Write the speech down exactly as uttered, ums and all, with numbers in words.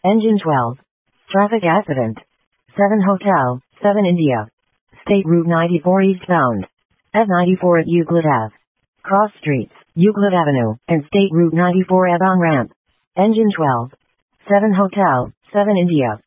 Engine twelve. Traffic accident. seven Hotel, seven India. State Route ninety-four eastbound. F ninety-four at Euclid Avenue. Cross streets, Euclid Avenue, and State Route ninety-four eastbound ramp. Engine twelve. seven Hotel, seven India.